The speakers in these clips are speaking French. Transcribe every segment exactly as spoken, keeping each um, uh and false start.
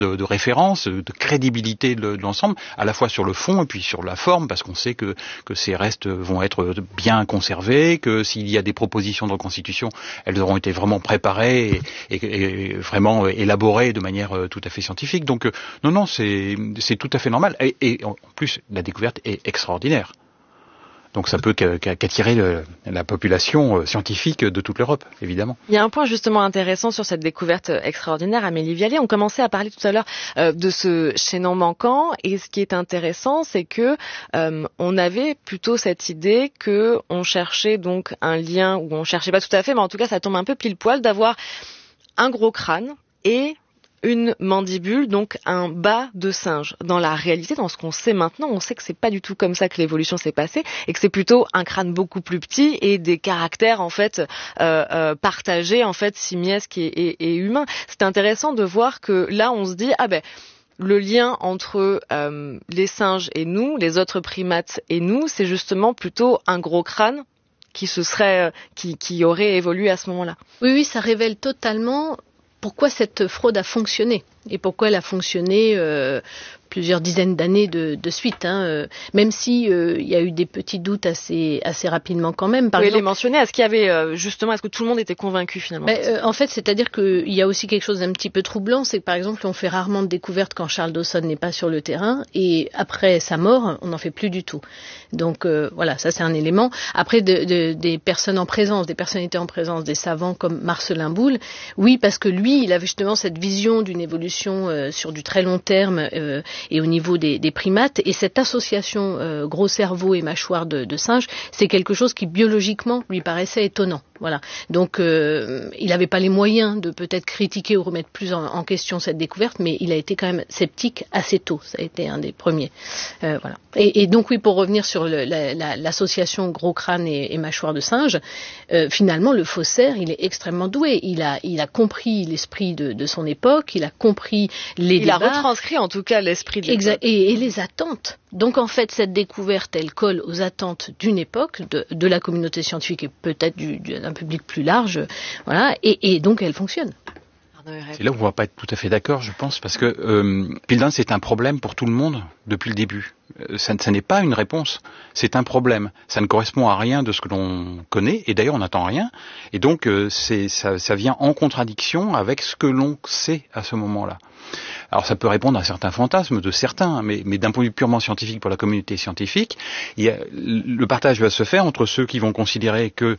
de, de référence, de crédibilité de, de l'ensemble, à la fois sur le fond et puis sur la forme, parce qu'on sait que, que ces restes vont être bien conservés, que s'il y a des propositions de reconstitution, elles auront été vraiment préparées et, et, et vraiment élaborées de manière tout à fait scientifique. Donc non, non, c'est, c'est tout à fait normal. Et, et en plus, la découverte est extraordinaire. Donc ça peut qu'attirer le, la population scientifique de toute l'Europe, évidemment. Il y a un point justement intéressant sur cette découverte extraordinaire, Amélie Vialet. On commençait à parler tout à l'heure euh, de ce chaînon manquant, et ce qui est intéressant, c'est que euh, on avait plutôt cette idée que on cherchait donc un lien, ou on cherchait pas tout à fait, mais en tout cas ça tombe un peu pile poil d'avoir un gros crâne et une mandibule, donc un bas de singe. Dans la réalité, dans ce qu'on sait maintenant, on sait que c'est pas du tout comme ça que l'évolution s'est passée, et que c'est plutôt un crâne beaucoup plus petit et des caractères en fait euh, euh, partagés, en fait simiesques et, et, et humains. C'est intéressant de voir que là, on se dit ah ben le lien entre euh, les singes et nous, les autres primates et nous, c'est justement plutôt un gros crâne qui se serait, euh, qui, qui aurait évolué à ce moment-là. Oui, oui, ça révèle totalement pourquoi cette fraude a fonctionné et pourquoi elle a fonctionné euh, plusieurs dizaines d'années de, de suite, hein, euh, même si euh, il y a eu des petits doutes assez assez rapidement quand même. Par oui, exemple, les mentionner. Est-ce qu'il y avait euh, justement, est-ce que tout le monde était convaincu finalement? Mais, euh, En fait, c'est-à-dire qu'il y a aussi quelque chose d'un petit peu troublant, c'est que par exemple, on fait rarement de découvertes quand Charles Dawson n'est pas sur le terrain, et après sa mort, on n'en fait plus du tout. Donc euh, voilà, ça c'est un élément. Après, de, de, des personnes en présence, des personnalités en présence, des savants comme Marcelin Boule, oui, parce que lui, il avait justement cette vision d'une évolution euh, sur du très long terme euh, et au niveau des, des primates, et cette association euh, gros cerveau et mâchoire de, de singe, c'est quelque chose qui biologiquement lui paraissait étonnant. Voilà. Donc, euh, il n'avait pas les moyens de peut-être critiquer ou remettre plus en, en question cette découverte, mais il a été quand même sceptique assez tôt. Ça a été un des premiers. Euh, voilà. Et, et donc, oui, pour revenir sur le, la, la, l'association gros crâne et, et mâchoire de singe, euh, finalement, le faussaire, il est extrêmement doué. Il a, il a compris l'esprit de, de son époque, il a compris les il débats. Il a retranscrit en tout cas l'esprit de l'époque. Exa- et, et les attentes. Donc, en fait, cette découverte, elle colle aux attentes d'une époque, de, de la communauté scientifique et peut-être du, du, d'un public plus large, voilà, et, et donc elle fonctionne. C'est là où on va pas être tout à fait d'accord, je pense, parce que euh, pile d'un, c'est un problème pour tout le monde depuis le début. Ça, ça n'est pas une réponse, c'est un problème. Ça ne correspond à rien de ce que l'on connaît, et d'ailleurs on n'attend rien, et donc euh, c'est, ça, ça vient en contradiction avec ce que l'on sait à ce moment-là. Alors ça peut répondre à certains fantasmes de certains, mais, mais d'un point de vue purement scientifique, pour la communauté scientifique, il y a, le partage va se faire entre ceux qui vont considérer que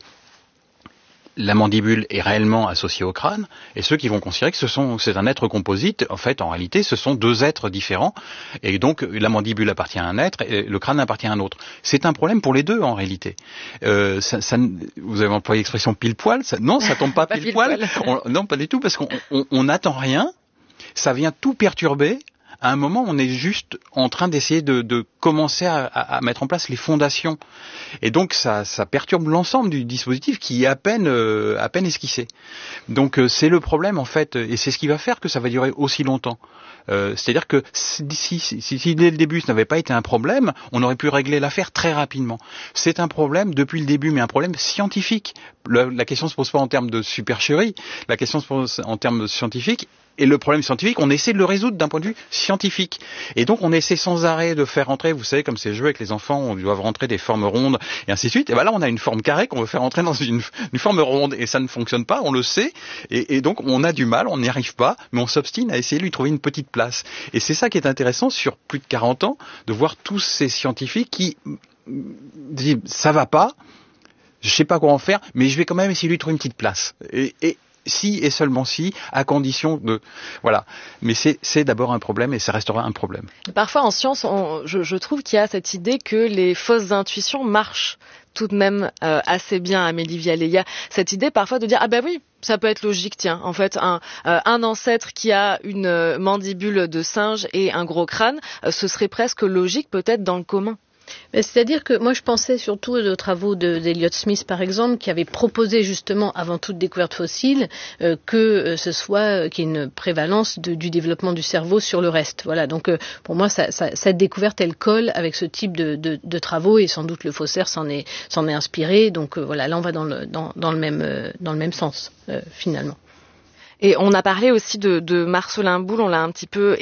la mandibule est réellement associée au crâne, et ceux qui vont considérer que ce sont, c'est un être composite. En fait, en réalité, ce sont deux êtres différents, et donc la mandibule appartient à un être, et le crâne appartient à un autre. C'est un problème pour les deux, en réalité. Euh, ça, ça, vous avez employé l'expression pile poil, ça, non, ça tombe pas, pas pile, pile poil. poil. On, non, pas du tout, parce qu'on n'attend rien. Ça vient tout perturber. À un moment, on est juste en train d'essayer de, de commencer à, à, à mettre en place les fondations. Et donc, ça, ça perturbe l'ensemble du dispositif qui est à peine, euh, à peine esquissé. Donc, euh, c'est le problème, en fait, et c'est ce qui va faire que ça va durer aussi longtemps. Euh, c'est-à-dire que si, si, si, si dès le début ce n'avait pas été un problème, on aurait pu régler l'affaire très rapidement. C'est un problème depuis le début, mais un problème scientifique. Le, la question se pose pas en termes de supercherie, la question se pose en termes scientifiques. Et le problème scientifique, on essaie de le résoudre d'un point de vue scientifique. Et donc, on essaie sans arrêt de faire rentrer, vous savez, comme ces jeux avec les enfants, on doit rentrer des formes rondes, et ainsi de suite. Et ben là, on a une forme carrée qu'on veut faire rentrer dans une, une forme ronde, et ça ne fonctionne pas, on le sait. Et, et donc, on a du mal, on n'y arrive pas, mais on s'obstine à essayer de lui trouver une petite place. Et c'est ça qui est intéressant sur plus de quarante ans, de voir tous ces scientifiques qui disent, ça va pas, je sais pas quoi en faire, mais je vais quand même essayer de lui trouver une petite place. Et, et si et seulement si, à condition de... Voilà. Mais c'est, c'est d'abord un problème et ça restera un problème. Parfois en science, on, je, je trouve qu'il y a cette idée que les fausses intuitions marchent tout de même euh, assez bien, Amélie Vialet. Il y a cette idée parfois de dire « Ah ben oui, ça peut être logique, tiens. En fait, un, euh, un ancêtre qui a une euh, mandibule de singe et un gros crâne, euh, ce serait presque logique peut-être dans le commun. » C'est-à-dire que moi je pensais surtout aux travaux de, d'Elliott Smith par exemple, qui avait proposé justement avant toute découverte fossile euh, que euh, ce soit euh, qu'il y ait une prévalence de, du développement du cerveau sur le reste. Voilà, donc euh, pour moi ça, ça, cette découverte elle colle avec ce type de, de, de travaux et sans doute le faussaire s'en est, s'en est inspiré. Donc euh, voilà, là on va dans le, dans, dans le même, euh, dans le même sens euh, finalement. Et on a parlé aussi de, de Marcelin Boule, on l'a un petit peu